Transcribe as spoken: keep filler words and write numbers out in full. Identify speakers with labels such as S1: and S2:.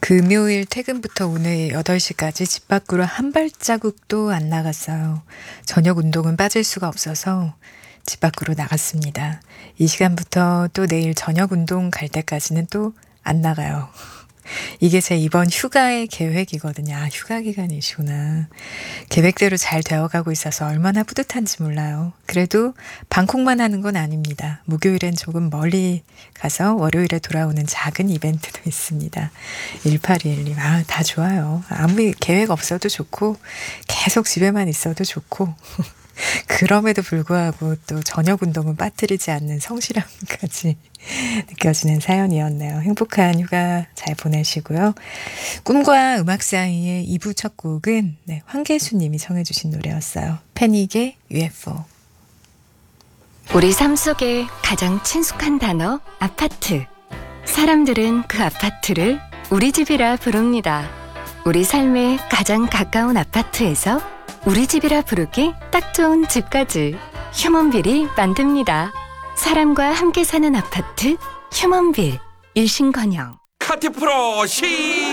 S1: 금요일 퇴근부터 오늘 여덟 시까지 집 밖으로 한 발자국도 안 나갔어요. 저녁 운동은 빠질 수가 없어서 집 밖으로 나갔습니다. 이 시간부터 또 내일 저녁 운동 갈 때까지는 또 안 나가요. 이게 제 이번 휴가의 계획이거든요. 아, 휴가 기간이시구나. 계획대로 잘 되어가고 있어서 얼마나 뿌듯한지 몰라요. 그래도 방콕만 하는 건 아닙니다. 목요일엔 조금 멀리 가서 월요일에 돌아오는 작은 이벤트도 있습니다. 일팔이일님, 아, 다 좋아요. 아무 계획 없어도 좋고 계속 집에만 있어도 좋고 그럼에도 불구하고 또 저녁 운동은 빠뜨리지 않는 성실함까지 느껴지는 사연이었네요. 행복한 휴가 잘 보내시고요. 꿈과 음악 사이의 이 부 첫 곡은 네, 황계수 님이 청해 주신 노래였어요. 패닉의 유에프오.
S2: 우리 삶 속에 가장 친숙한 단어 아파트. 사람들은 그 아파트를 우리 집이라 부릅니다. 우리 삶에 가장 가까운 아파트에서 우리 집이라 부르기 딱 좋은 집까지 휴먼빌이 만듭니다. 사람과 함께 사는 아파트 휴먼빌. 일신건영.
S3: 카티 프로 시